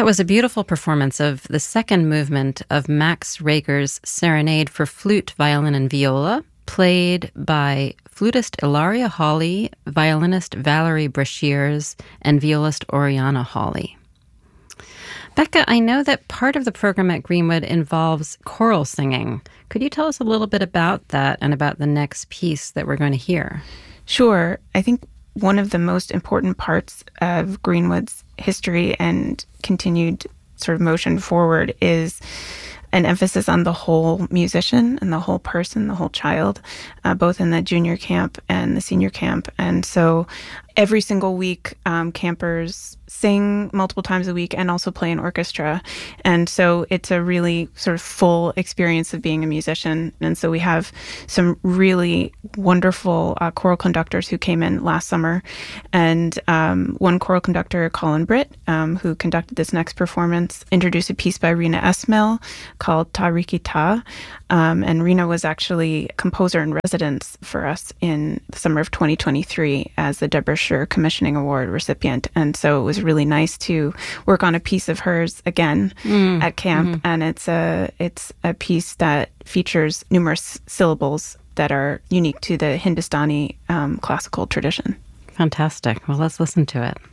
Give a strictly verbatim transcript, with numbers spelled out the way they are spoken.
That was a beautiful performance of the second movement of Max Reger's Serenade for Flute, Violin, and Viola, played by flutist Ilaria Hawley, violinist Valerie Brashears, and violist Oriana Hawley. Becca, I know that part of the program at Greenwood involves choral singing. Could you tell us a little bit about that and about the next piece that we're going to hear? Sure. I think one of the most important parts of Greenwood's history and continued sort of motion forward is an emphasis on the whole musician and the whole person, the whole child, uh, both in the junior camp and the senior camp. And so every single week, um, campers sing multiple times a week and also play in orchestra. And so it's a really sort of full experience of being a musician. And so we have some really wonderful uh, choral conductors who came in last summer. And um, one choral conductor, Colin Britt, um, who conducted this next performance, introduced a piece by Rina Esmail called Ta Riki Ta. Um, and Rina was actually composer in residence for us in the summer of twenty twenty-three as the Deborah Scher Commissioning Award recipient. And so it was really nice to work on a piece of hers again mm, at camp. Mm-hmm. And it's a, it's a piece that features numerous syllables that are unique to the Hindustani um, classical tradition. Fantastic. Well, let's listen to it.